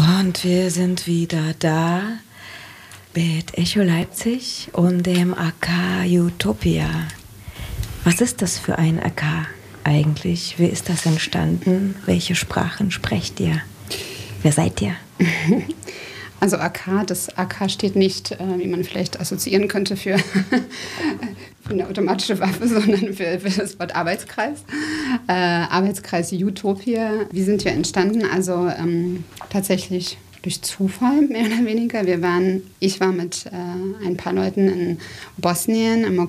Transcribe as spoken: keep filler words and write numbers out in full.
Und wir sind wieder da mit Echo Leipzig und dem A K Utopia. Was ist das für ein A K eigentlich? Wie ist das entstanden? Welche Sprachen sprecht ihr? Wer seid ihr? Also A K, das A K steht nicht, äh, wie man vielleicht assoziieren könnte, für, für eine automatische Waffe, sondern für, für das Wort Arbeitskreis. Äh, Arbeitskreis Utopia. Wie sind wir entstanden? Also ähm, tatsächlich durch Zufall, mehr oder weniger. Wir waren, ich war mit äh, ein paar Leuten in Bosnien im